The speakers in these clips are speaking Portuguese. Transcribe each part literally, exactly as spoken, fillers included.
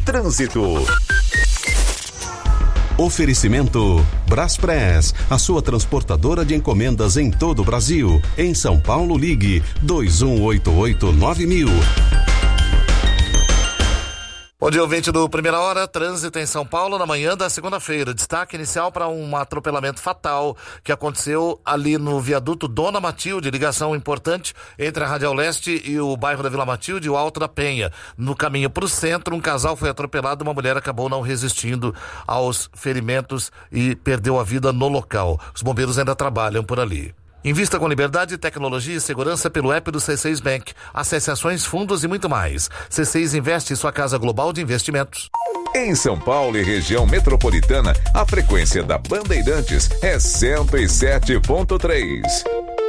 Trânsito. Oferecimento Braspress, a sua transportadora de encomendas em todo o Brasil. Em São Paulo, ligue dois um oito oito nove mil. Bom dia, ouvinte do Primeira Hora, trânsito em São Paulo na manhã da segunda-feira. Destaque inicial para um atropelamento fatal que aconteceu ali no viaduto Dona Matilde, ligação importante entre a Radial Leste e o bairro da Vila Matilde e o Alto da Penha. No caminho para o centro, um casal foi atropelado, uma mulher acabou não resistindo aos ferimentos e perdeu a vida no local. Os bombeiros ainda trabalham por ali. Invista com liberdade, tecnologia e segurança pelo app do C seis Bank. Acesse ações, fundos e muito mais. C seis investe em sua casa global de investimentos. Em São Paulo e região metropolitana, a frequência da Bandeirantes é cento e sete ponto três.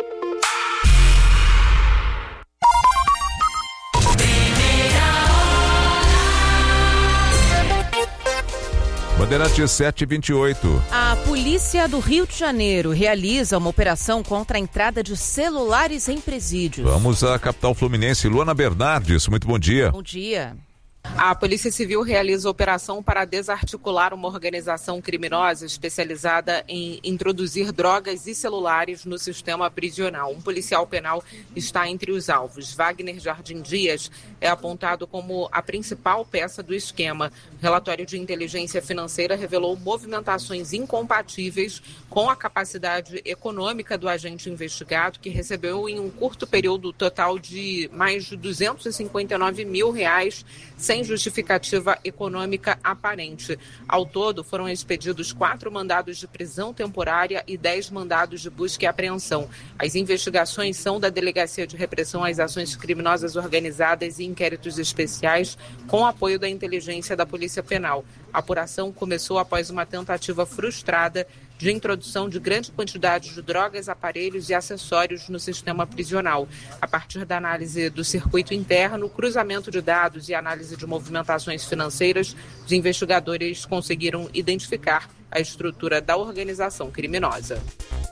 Bandeirantes sete e vinte e oito. A polícia do Rio de Janeiro realiza uma operação contra a entrada de celulares em presídios. Vamos à capital fluminense. Luana Bernardes, muito bom dia. Bom dia. A Polícia Civil realiza operação para desarticular uma organização criminosa especializada em introduzir drogas e celulares no sistema prisional. Um policial penal está entre os alvos. Wagner Jardim Dias é apontado como a principal peça do esquema. O relatório de inteligência financeira revelou movimentações incompatíveis com a capacidade econômica do agente investigado, que recebeu em um curto período total de mais de duzentos e cinquenta e nove mil reais sem justificativa econômica aparente. Ao todo, foram expedidos quatro mandados de prisão temporária e dez mandados de busca e apreensão. As investigações são da Delegacia de Repressão às Ações Criminosas Organizadas e Inquéritos Especiais, com apoio da inteligência da Polícia Penal. A apuração começou após uma tentativa frustrada de introdução de grande quantidade de drogas, aparelhos e acessórios no sistema prisional. A partir da análise do circuito interno, cruzamento de dados e análise de movimentações financeiras, os investigadores conseguiram identificar a estrutura da organização criminosa.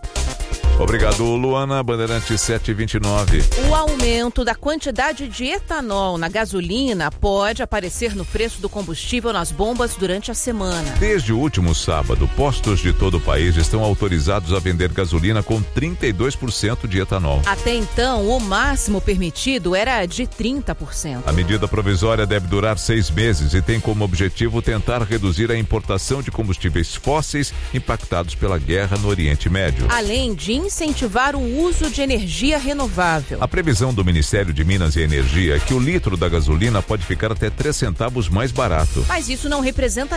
Obrigado, Luana. Bandeirante sete e vinte e nove. O aumento da quantidade de etanol na gasolina pode aparecer no preço do combustível nas bombas durante a semana. Desde o último sábado, postos de todo o país estão autorizados a vender gasolina com trinta e dois por cento de etanol. Até então, o máximo permitido era de trinta por cento. A medida provisória deve durar seis meses e tem como objetivo tentar reduzir a importação de combustíveis fósseis impactados pela guerra no Oriente Médio. Além de incentivar o uso de energia renovável. A previsão do Ministério de Minas e Energia é que o litro da gasolina pode ficar até três centavos mais barato. Mas isso não representa